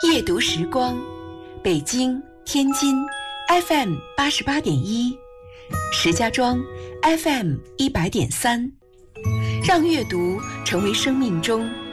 夜读时光，北京、天津 FM 88.1，石家庄 FM 100.3，让阅读成为生命中